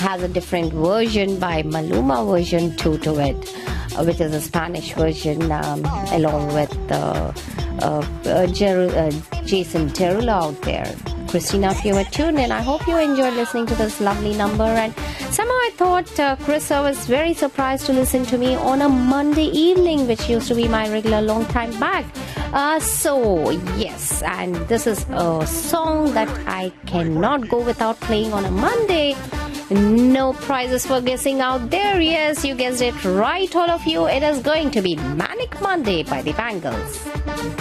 has a different version by Maluma version 2 to it, which is a Spanish version, along with Jason Derulo out there. Christina, if you were tuned in, I hope you enjoyed listening to this lovely number. And somehow I thought Chris was very surprised to listen to me on a Monday evening, which used to be my regular long time back. So yes, and this is a song that I cannot go without playing on a Monday. No prizes for guessing out there. Yes, you guessed it right, all of you. It is going to be Manic Monday by the Bangles.